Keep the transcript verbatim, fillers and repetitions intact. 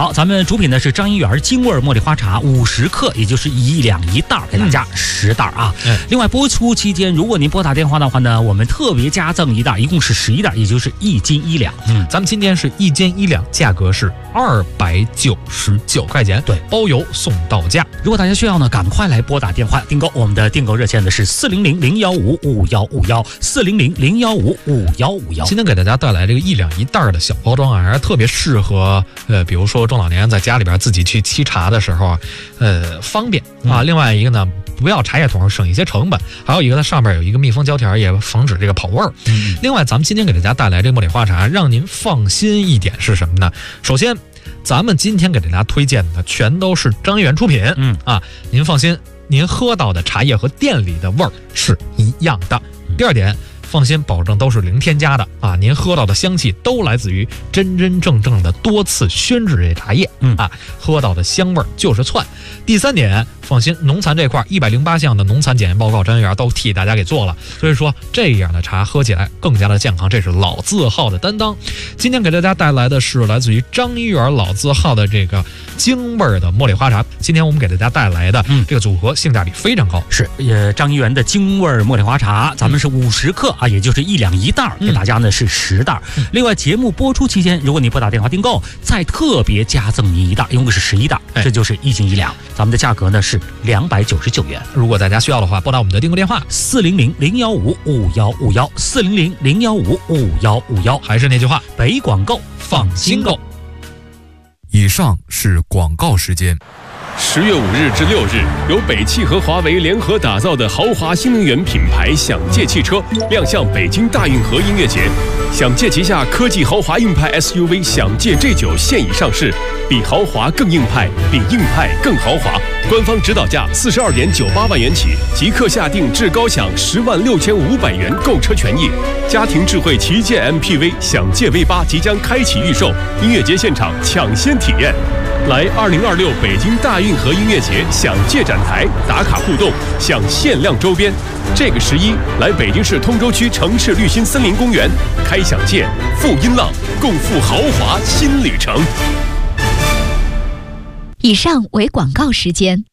好，咱们主品呢是张一元京味茉莉花茶五十克，也就是一两一袋，给大家十袋啊。 嗯、 另外播出期间，如果您拨打电话的话呢，我们特别加赠一袋，一共是十一袋，也就是一斤一两。 嗯，咱们今天是一斤一两，价格是二百九十九块钱， 对， 包邮送到家。 如果大家需要呢，赶快来拨打电话订购，我们的订购热线呢是四零零零幺五五幺五幺四零零零幺五五幺五幺。 今天给大家带来这个一两一袋的小包装啊，还特别适合呃，比如说中老年在家里边自己去沏茶的时候啊，呃，方便啊。嗯、另外一个呢，不要茶叶桶，省一些成本。还有一个，它上面有一个密封胶条，也防止这个跑味儿。 嗯、 另外，咱们今天给大家带来这个茉莉花茶，让您放心一点是什么呢？首先，咱们今天给大家推荐的全都是张一元出品， 嗯啊，您放心，您喝到的茶叶和店里的味儿是一样的。第二点，放心，保证都是零添加的啊！您喝到的香气都来自于真真正正的多次熏制这茶叶， 嗯啊，喝到的香味就是窜。第三点，放心，农残这块一百零八项的农残检验报告，张一元都替大家给做了，所以说这样的茶喝起来更加的健康，这是老字号的担当。今天给大家带来的是来自于张一元老字号的这个京味的茉莉花茶。今天我们给大家带来的这个组合性价比非常高， 是呃张一元的京味茉莉花茶，咱们是五十克。啊，也就是一两一袋，给大家呢是十袋。 嗯、 另外，节目播出期间，如果你拨打电话订购，再特别加赠您一袋，一共是十一袋， 哎、 这就是一斤一两。咱们的价格呢是两百九十九元。 如果大家需要的话，拨打我们的订购电话四零零零幺五五幺五幺四零零零幺五五幺五幺。 还是那句话， 北广购放心购。 以上是广告时间。 十月五日至六日，由北汽和华为联合打造的豪华新能源品牌享界汽车亮相北京大运河音乐节。享界旗下科技豪华硬派 S U V 享界 G 九现已上市，比豪华更硬派，比硬派更豪华。官方指导价四十二点九八万元起，即刻下定至高享十万六千五百元购车权益。家庭智慧旗舰 M P V 享界 V 八即将开启预售，音乐节现场抢先体验。来二零二六北京大运河音乐节享界展台打卡互动，享限量周边。这个十一来北京市通州区城市绿心森林公园开享界，赴音浪，共赴豪华新旅程。 以上为广告时间。